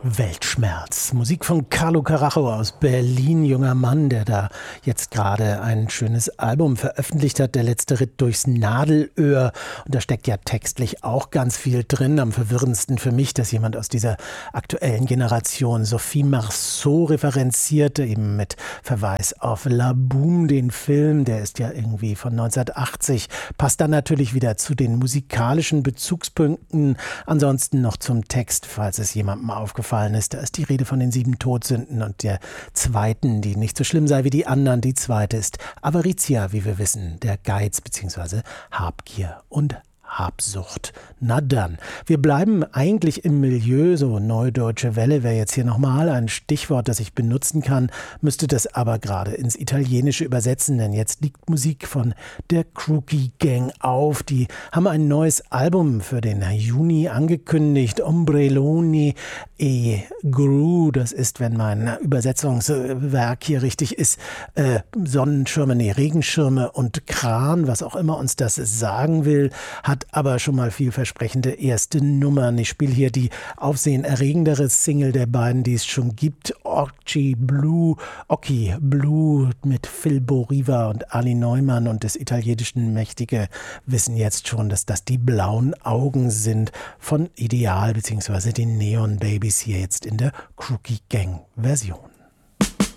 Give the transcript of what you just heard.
Weltschmerz. Musik von Carlo Carajo aus Berlin, junger Mann, der da jetzt gerade ein schönes Album veröffentlicht hat, Der letzte Ritt durchs Nadelöhr. Und da steckt ja textlich auch ganz viel drin. Am verwirrendsten für mich, dass jemand aus dieser aktuellen Generation Sophie Marceau referenzierte, eben mit Verweis auf La Boum, den Film. Der ist ja irgendwie von 1980. Passt dann natürlich wieder zu den musikalischen Bezugspunkten. Ansonsten noch zum Text, falls es jemandem aufgefallen ist. Da ist die Rede von den 7 Todsünden und der zweiten, die nicht so schlimm sei wie die anderen. Die zweite ist Avaritia, wie wir wissen, der Geiz bzw. Habgier und Habsucht. Na dann, wir bleiben eigentlich im Milieu, so Neue Deutsche Welle wäre jetzt hier nochmal ein Stichwort, das ich benutzen kann, müsste das aber gerade ins Italienische übersetzen, denn jetzt liegt Musik von der Crookie Gang auf. Die haben ein neues Album für den Juni angekündigt, Ombrelloni e Gru, das ist, wenn mein Übersetzungswerk hier richtig ist, Sonnenschirme, Regenschirme und Kran, was auch immer uns das sagen will, hat aber schon mal vielversprechende erste Nummern. Ich spiele hier die aufsehenerregendere Single der beiden, die es schon gibt. Occhi Blue mit Phil Boriva und Ali Neumann, und das italienischen Mächtige wissen jetzt schon, dass das die blauen Augen sind von Ideal bzw. den Neon Babies hier jetzt in der Crookie Gang Version.